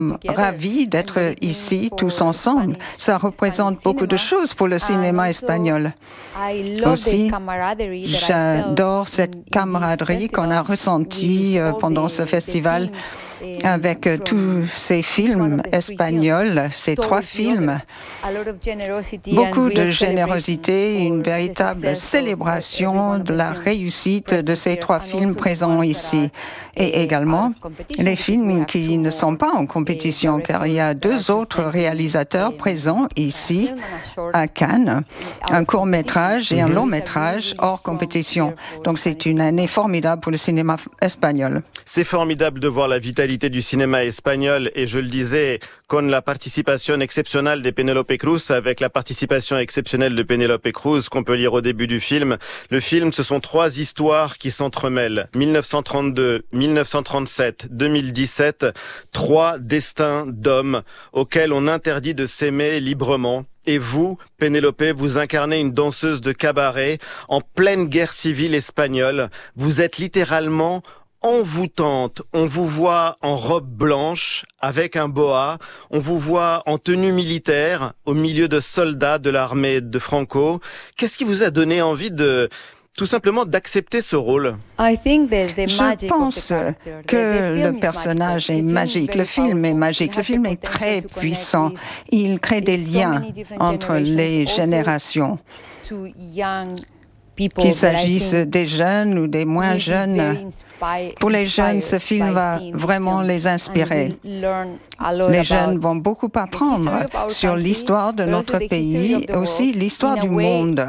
ravis d'être ici tous ensemble. Ça représente beaucoup de choses pour le cinéma espagnol. Aussi, j'adore cette camaraderie qu'on a ressentie pendant ce festival avec tous ces films espagnols, ces 3 films. Beaucoup de générosité, une véritable célébration de la réussite de ces 3 films présents ici. Et également, les films qui ne sont pas en compétition, car il y a 2 autres réalisateurs présents ici à Cannes, un court-métrage et un long-métrage hors compétition. Donc c'est une année formidable pour le cinéma espagnol. C'est formidable de voir la vitalité du cinéma espagnol et je le disais, con la participation exceptionnelle de Penélope Cruz, avec la participation exceptionnelle de Penélope Cruz qu'on peut lire au début du film. Le film, ce sont 3 histoires qui s'entremêlent. 1932, 1937, 2017, 3 destins d'hommes auxquels on interdit de s'aimer librement. Et vous, Penélope, vous incarnez une danseuse de cabaret en pleine guerre civile espagnole. Vous êtes littéralement envoûtante. On vous voit en robe blanche avec un boa. On vous voit en tenue militaire au milieu de soldats de l'armée de Franco. Qu'est-ce qui vous a donné envie de tout simplement d'accepter ce rôle? Je pense que le personnage est magique, le film est magique, le film est très puissant. Il crée des liens entre les générations. Qu'il s'agisse des jeunes ou des moins jeunes. Pour les jeunes, ce film va vraiment les inspirer. Les jeunes vont beaucoup apprendre sur l'histoire de notre pays, aussi l'histoire du monde.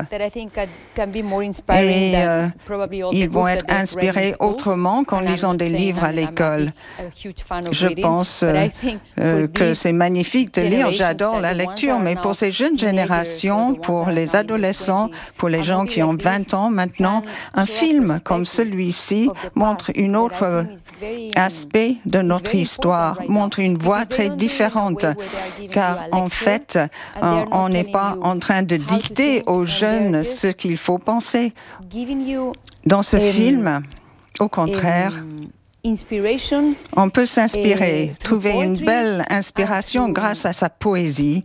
Et ils vont être inspirés autrement qu'en lisant des livres à l'école. Je pense que c'est magnifique de lire, j'adore la lecture, mais pour ces jeunes générations, pour les adolescents, pour les gens qui ont 20 ans maintenant, un film comme celui-ci montre un autre aspect de notre histoire, montre une voie très différente, car en fait, on n'est pas en train de dicter aux jeunes ce qu'il faut penser. Dans ce film, au contraire, on peut s'inspirer, trouver une belle inspiration grâce à sa poésie.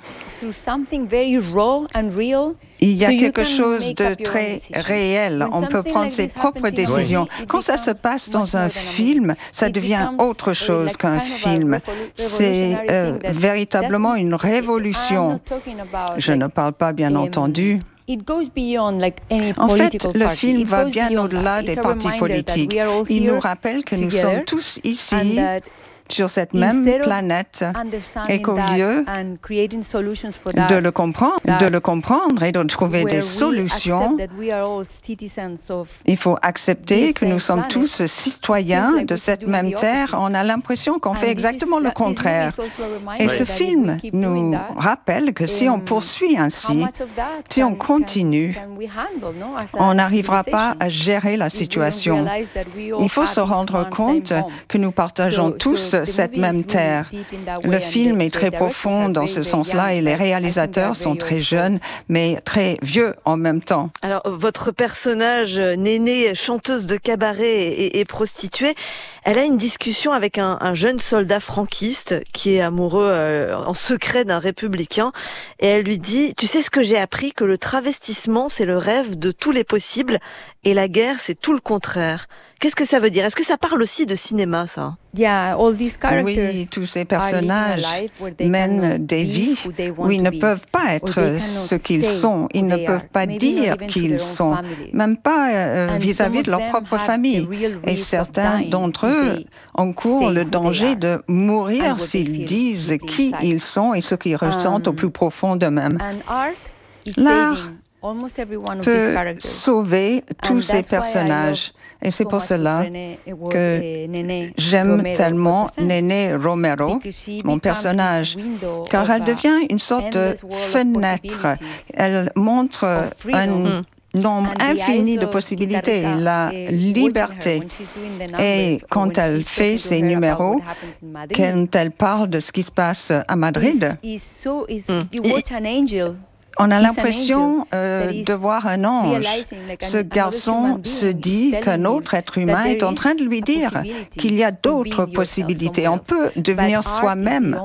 Il y a quelque chose de très réel. On peut prendre ses propres décisions. Quand ça se passe dans un film, ça devient autre chose qu'un film. C'est véritablement une révolution. Je ne parle pas, bien entendu. En fait, le film va bien au-delà des partis politiques. Il nous rappelle que nous sommes tous ici sur cette même planète et qu'au lieu de le comprendre et de trouver des solutions, il faut accepter que nous sommes tous citoyens de cette même terre. On a l'impression qu'on fait exactement le contraire. Et ce film nous rappelle que si on poursuit ainsi, si on continue, on n'arrivera pas à gérer la situation. Il faut se rendre compte que nous partageons tous cette même terre. Le film est très profond dans ce sens-là et les réalisateurs sont très jeunes, mais très vieux en même temps. Alors, votre personnage, Néné, chanteuse de cabaret et prostituée, elle a une discussion avec un jeune soldat franquiste qui est amoureux en secret d'un républicain et elle lui dit « Tu sais ce que j'ai appris, que le travestissement, c'est le rêve de tous les possibles et la guerre, c'est tout le contraire. » Qu'est-ce que ça veut dire? Est-ce que ça parle aussi de cinéma, ça? Oui, tous ces personnages mènent des vies où ils ne peuvent pas être ce qu'ils sont. Ils ne peuvent pas dire qui ils sont, même pas vis-à-vis de leur propre famille. Et certains d'entre eux encourent le danger de mourir s'ils disent qui ils sont et ce qu'ils ressentent au plus profond d'eux-mêmes. L'art peut sauver tous ces personnages. Et c'est pour cela que j'aime tellement Néné Romero, mon personnage, car elle devient une sorte de fenêtre. Elle montre un nombre infini de possibilités, la liberté. Et quand elle fait ses numéros, quand elle parle de ce qui se passe à Madrid, on a l'impression de voir un ange. Ce garçon se dit qu'un autre être humain est en train de lui dire qu'il y a d'autres possibilités. On peut devenir soi-même